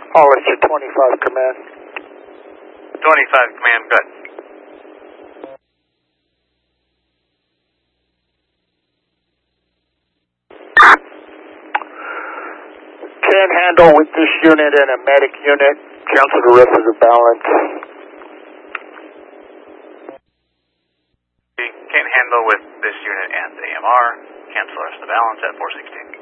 Hollister 25 command. 25 command, good. Can handle with this unit and a medic unit. Cancel the rest of the balance. We can't handle with this unit and the AMR. Cancel the rest of the balance at 416.